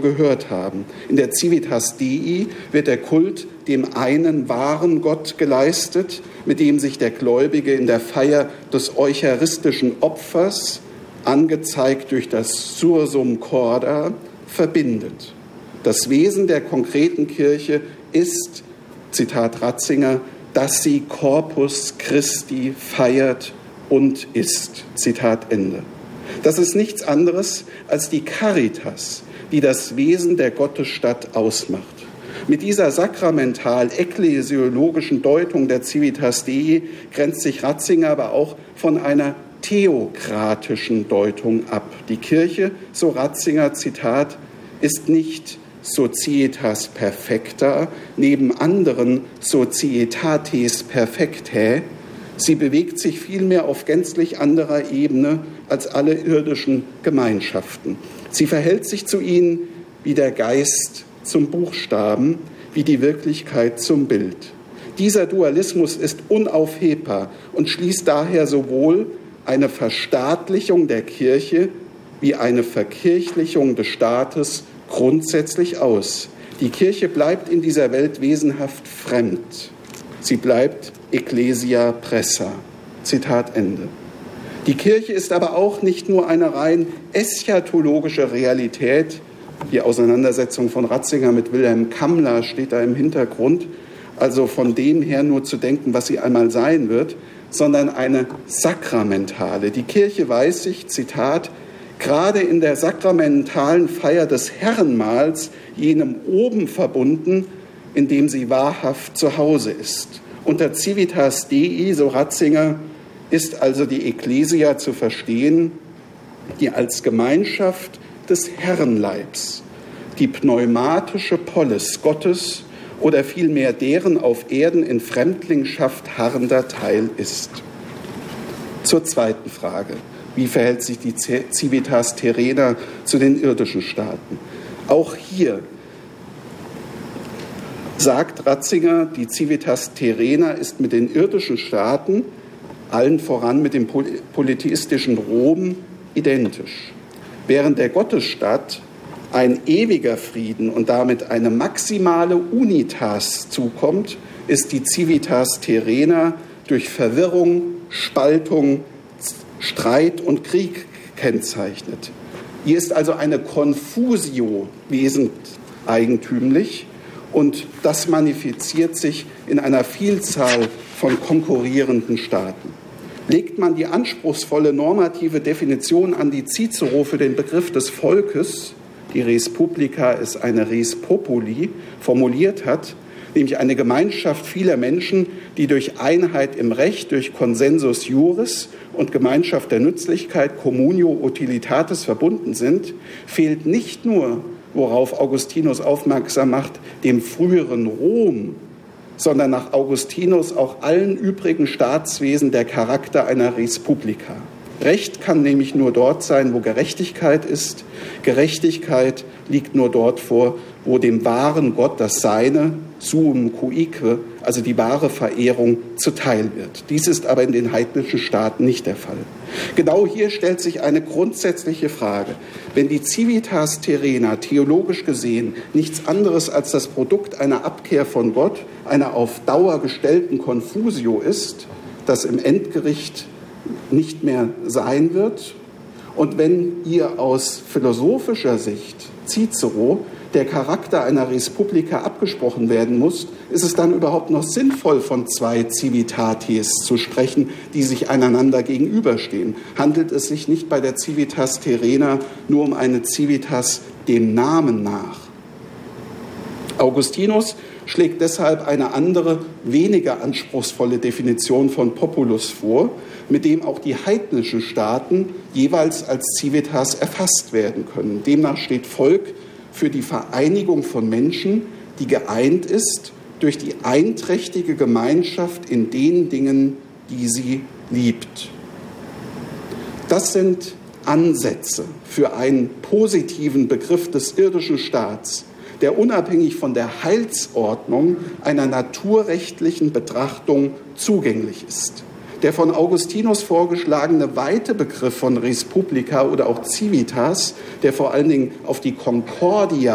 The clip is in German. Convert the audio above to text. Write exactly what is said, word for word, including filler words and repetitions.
gehört haben. In der Civitas Dei wird der Kult dem einen wahren Gott geleistet, mit dem sich der Gläubige in der Feier des eucharistischen Opfers, angezeigt durch das Sursum Corda, verbindet. Das Wesen der konkreten Kirche ist, Zitat Ratzinger, dass sie Corpus Christi feiert und ist. Zitat Ende. Das ist nichts anderes als die Caritas, die das Wesen der Gottesstadt ausmacht. Mit dieser sakramental-ekklesiologischen Deutung der Civitas Dei grenzt sich Ratzinger aber auch von einer theokratischen Deutung ab. Die Kirche, so Ratzinger, Zitat, ist nicht societas perfecta, neben anderen societates perfectae. Sie bewegt sich vielmehr auf gänzlich anderer Ebene als alle irdischen Gemeinschaften. Sie verhält sich zu ihnen wie der Geist zum Buchstaben, wie die Wirklichkeit zum Bild. Dieser Dualismus ist unaufhebbar und schließt daher sowohl eine Verstaatlichung der Kirche wie eine Verkirchlichung des Staates grundsätzlich aus. Die Kirche bleibt in dieser Welt wesenhaft fremd. Sie bleibt Ecclesia pressa. Zitat Ende. Die Kirche ist aber auch nicht nur eine rein eschatologische Realität. Die Auseinandersetzung von Ratzinger mit Wilhelm Kammler steht da im Hintergrund. Also von dem her nur zu denken, was sie einmal sein wird, sondern eine sakramentale. Die Kirche weiß sich, Zitat, gerade in der sakramentalen Feier des Herrenmahls jenem oben verbunden, in dem sie wahrhaft zu Hause ist. Unter Civitas Dei, so Ratzinger, ist also die Ecclesia zu verstehen, die als Gemeinschaft des Herrenleibs, die pneumatische Polis Gottes oder vielmehr deren auf Erden in Fremdlingschaft harrender Teil ist. Zur zweiten Frage. Wie verhält sich die Civitas Terrena zu den irdischen Staaten? Auch hier sagt Ratzinger, die Civitas Terrena ist mit den irdischen Staaten, allen voran mit dem polytheistischen Rom, identisch. Während der Gottesstadt ein ewiger Frieden und damit eine maximale Unitas zukommt, ist die Civitas Terrena durch Verwirrung, Spaltung, Streit und Krieg kennzeichnet. Hier ist also eine Confusio wesentlich eigentümlich und das manifestiert sich in einer Vielzahl von konkurrierenden Staaten. Legt man die anspruchsvolle normative Definition an, die Cicero für den Begriff des Volkes, die Res Publica ist eine Res Populi, formuliert hat, nämlich eine Gemeinschaft vieler Menschen, die durch Einheit im Recht, durch Consensus Juris und Gemeinschaft der Nützlichkeit, Communio Utilitatis verbunden sind, fehlt nicht nur, worauf Augustinus aufmerksam macht, dem früheren Rom, sondern nach Augustinus auch allen übrigen Staatswesen der Charakter einer Res Publica. Recht kann nämlich nur dort sein, wo Gerechtigkeit ist. Gerechtigkeit liegt nur dort vor, wo dem wahren Gott das Seine, suum cuique, also die wahre Verehrung, zuteil wird. Dies ist aber in den heidnischen Staaten nicht der Fall. Genau hier stellt sich eine grundsätzliche Frage. Wenn die Civitas Terrena theologisch gesehen nichts anderes als das Produkt einer Abkehr von Gott, einer auf Dauer gestellten Confusio ist, das im Endgericht nicht mehr sein wird, und wenn ihr aus philosophischer Sicht, Cicero, der Charakter einer Res Publica abgesprochen werden muss, ist es dann überhaupt noch sinnvoll, von zwei Civitates zu sprechen, die sich einander gegenüberstehen? Handelt es sich nicht bei der Civitas Terrena nur um eine Civitas dem Namen nach? Augustinus schlägt deshalb eine andere, weniger anspruchsvolle Definition von Populus vor, mit dem auch die heidnischen Staaten jeweils als Civitas erfasst werden können. Demnach steht Volk für die Vereinigung von Menschen, die geeint ist durch die einträchtige Gemeinschaft in den Dingen, die sie liebt. Das sind Ansätze für einen positiven Begriff des irdischen Staats, der unabhängig von der Heilsordnung einer naturrechtlichen Betrachtung zugänglich ist. Der von Augustinus vorgeschlagene weite Begriff von Res Publica oder auch Civitas, der vor allen Dingen auf die Concordia